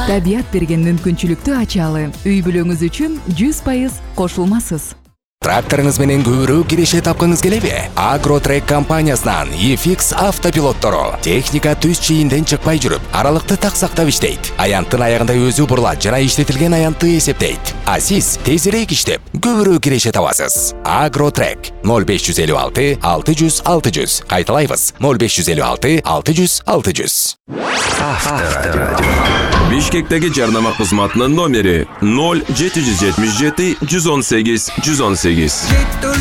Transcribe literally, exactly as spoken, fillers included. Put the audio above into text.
Табият берген мүмкүнчүлүктү ачалы. Үй бүлөңүз үчүн жүз пайыз кошулмасыз. Тракторыңыз менен көбүрөөк киреше тапкыңыз келеби? Агротрек компаниясынан и эф икс автопилоттору. Техника түз чийинден чыкпай жүрүп, аралыкты так сактап иштейт. Аянттын аягында өзү бурулат жана иштетилген аянтты эсептейт. А сиз тезирээк иштеп, көбүрөөк киреше табасыз. Агротрек ноль беш жүз элүү алты алты жүз алты жүз. Кайталайбыз. ноль беш жүз элүү алты алты жүз алты жүз. Авторадио. Бишкектеги жарнама кызматынын номери ноль жети жүз жетимиш жети жүз он сегиз жүз он сегиз.